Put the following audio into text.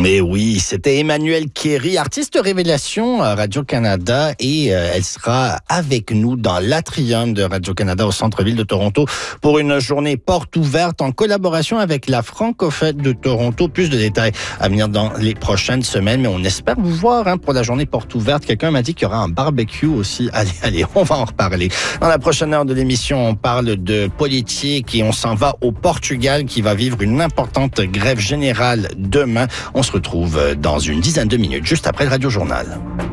Mais oui, c'était Emmanuelle Kéry, artiste révélation à Radio-Canada et elle sera avec nous dans l'Atrium de Radio-Canada au centre-ville de Toronto pour une journée porte ouverte en collaboration avec la Franco-Fête de Toronto. Plus de détails à venir dans les prochaines semaines, mais on espère vous voir pour la journée porte ouverte. Quelqu'un m'a dit qu'il y aura un barbecue aussi. Allez, on va en reparler. Dans la prochaine heure de l'émission, on parle de politique et on s'en va au Portugal qui va vivre une importante grève générale demain. On se retrouve dans une dizaine de minutes, juste après le Radio Journal.